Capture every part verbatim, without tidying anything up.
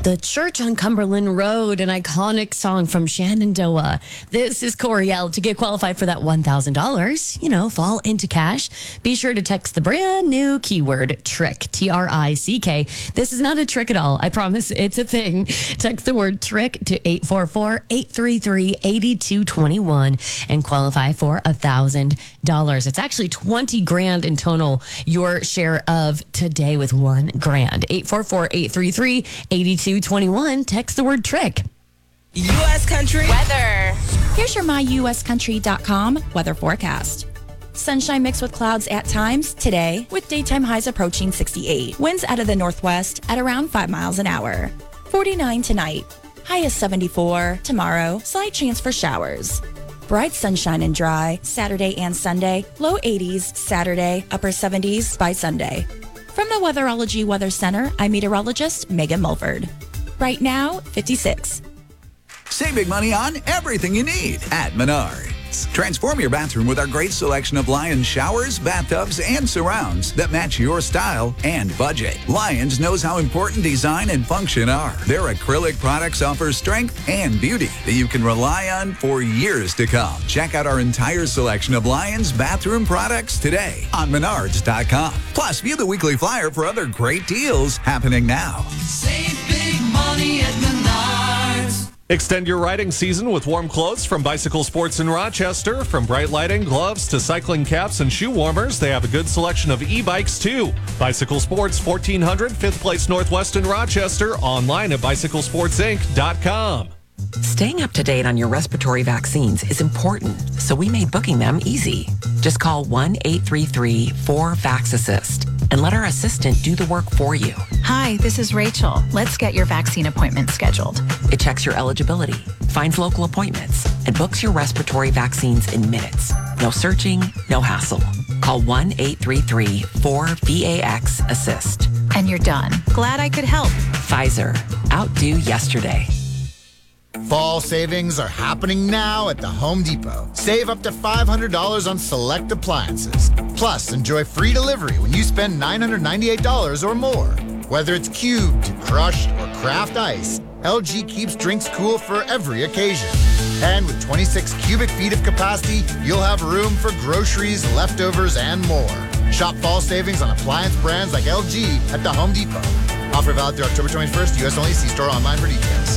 The Church on Cumberland Road, an iconic song from Shenandoah. This is Coriel. To get qualified for that one thousand dollars, you know, fall into cash, be sure to text the brand new keyword TRICK, T R I C K. This is not a trick at all. I promise it's a thing. Text the word TRICK to eight four four, eight three three, eight two two one and qualify for one thousand dollars. It's actually twenty grand in total, your share of today with one grand. eight four four, eight three three, eight two two one. Text the word TRICK. U S Country weather. Here's your my U S country dot com weather forecast. Sunshine mixed with clouds at times today, with daytime highs approaching sixty-eight. Winds out of the northwest at around five miles an hour. forty-nine tonight. High is seventy-four. Tomorrow, slight chance for showers. Bright sunshine and dry Saturday and Sunday. Low eighties Saturday, upper seventies by Sunday. From the Weatherology Weather Center, I'm meteorologist Megan Mulford. Right now, fifty-six. Save big money on everything you need at Menards. Transform your bathroom with our great selection of Lions showers, bathtubs, and surrounds that match your style and budget. Lions knows how important design and function are. Their acrylic products offer strength and beauty that you can rely on for years to come. Check out our entire selection of Lions bathroom products today on menards dot com. Plus, view the weekly flyer for other great deals happening now. Save big money at Menards. Extend your riding season with warm clothes from Bicycle Sports in Rochester. From bright lighting, gloves to cycling caps and shoe warmers, they have a good selection of e-bikes too. Bicycle Sports, fourteen hundred fifth Place Northwest in Rochester. Online at bicycle sports inc dot com. Staying up to date on your respiratory vaccines is important, so we made booking them easy. Just call one eight three three, four, VAX-ASSIST and let our assistant do the work for you. Hi, this is Rachel. Let's get your vaccine appointment scheduled. It checks your eligibility, finds local appointments, and books your respiratory vaccines in minutes. No searching, no hassle. Call one eight three three, four, VAX-ASSIST. And you're done. Glad I could help. Pfizer. Outdo yesterday. Fall savings are happening now at the Home Depot. Save up to five hundred dollars on select appliances. Plus, enjoy free delivery when you spend nine hundred ninety-eight dollars or more. Whether it's cubed, crushed, or craft ice, L G keeps drinks cool for every occasion. And with twenty-six cubic feet of capacity, you'll have room for groceries, leftovers, and more. Shop fall savings on appliance brands like L G at the Home Depot. Offer valid through October twenty-first. U S only. See store online for details.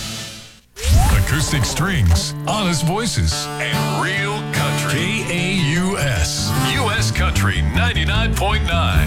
Acoustic strings, honest voices, and real country. K A U S. U S Country ninety-nine point nine.